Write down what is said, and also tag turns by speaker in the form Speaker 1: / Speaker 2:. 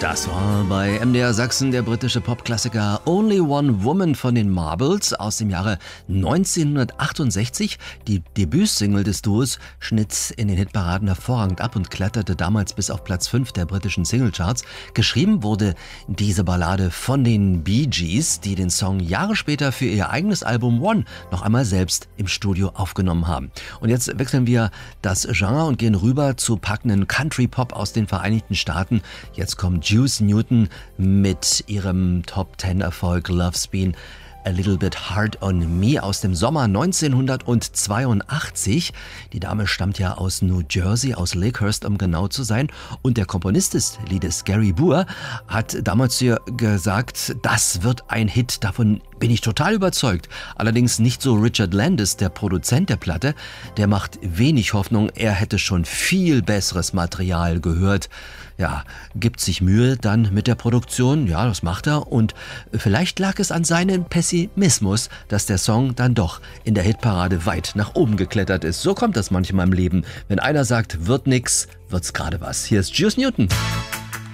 Speaker 1: Das war bei MDR Sachsen der britische Popklassiker Only One Woman von den Marbles aus dem Jahre 1968. Die Debütsingle des Duos schnitt in den Hitparaden hervorragend ab und kletterte damals bis auf Platz 5 der britischen Singlecharts. Geschrieben wurde diese Ballade von den Bee Gees, die den Song Jahre später für ihr eigenes Album One noch einmal selbst im Studio aufgenommen haben. Und jetzt wechseln wir das Genre und gehen rüber zu packenden Country-Pop aus den Vereinigten Staaten. Jetzt kommt Juice Newton mit ihrem Top-10-Erfolg Love's Been A Little Bit Hard on Me aus dem Sommer 1982. Die Dame stammt ja aus New Jersey, aus Lakehurst, um genau zu sein. Und der Komponist des Liedes, Gary Moore, hat damals zu ihr gesagt, das wird ein Hit, davon bin ich total überzeugt. Allerdings nicht so Richard Landis, der Produzent der Platte. Der macht wenig Hoffnung, er hätte schon viel besseres Material gehört. Ja, gibt sich Mühe dann mit der Produktion, ja, das macht er. Und vielleicht lag es an seinem Pessimismus, dass der Song dann doch in der Hitparade weit nach oben geklettert ist. So kommt das manchmal im Leben. Wenn einer sagt, wird nix, wird's gerade was. Hier ist Juice Newton.